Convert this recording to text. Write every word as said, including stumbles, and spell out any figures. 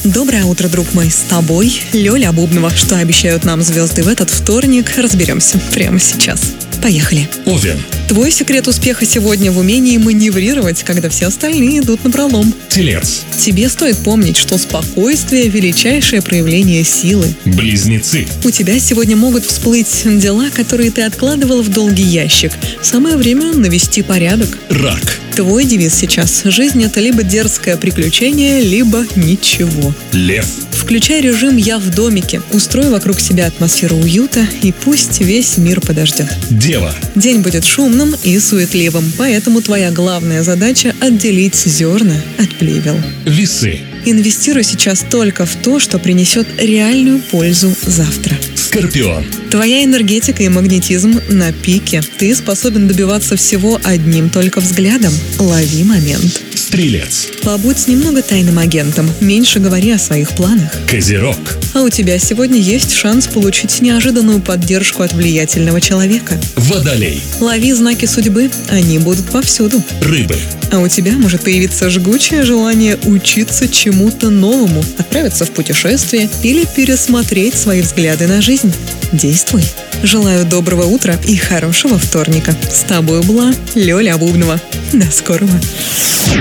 Доброе утро, друг мой, с тобой Лёля Бубнова. Что обещают нам звезды в этот вторник, разберемся прямо сейчас. Поехали. Овен. Твой секрет успеха сегодня в умении маневрировать, когда все остальные идут напролом. Телец. Тебе стоит помнить, что спокойствие – величайшее проявление силы. Близнецы. У тебя сегодня могут всплыть дела, которые ты откладывал в долгий ящик. Самое время навести порядок. Рак. Твой девиз сейчас – жизнь – это либо дерзкое приключение, либо ничего. Лев. Включай режим «Я в домике», устрой вокруг себя атмосферу уюта, и пусть весь мир подождет. Дева. День будет шумным и суетливым, поэтому твоя главная задача – отделить зерна от плевел. Весы. Инвестируй сейчас только в то, что принесет реальную пользу завтра. Скорпион. Твоя энергетика и магнетизм на пике. Ты способен добиваться всего одним только взглядом. Лови момент. Стрелец. Побудь немного тайным агентом, меньше говори о своих планах. Козерог. А у тебя сегодня есть шанс получить неожиданную поддержку от влиятельного человека. Водолей. Лови знаки судьбы, они будут повсюду. Рыбы. А у тебя может появиться жгучее желание учиться чему-то новому, отправиться в путешествие или пересмотреть свои взгляды на жизнь. Действуй. Желаю доброго утра и хорошего вторника. С тобой была Лёля Бубнова. До скорого.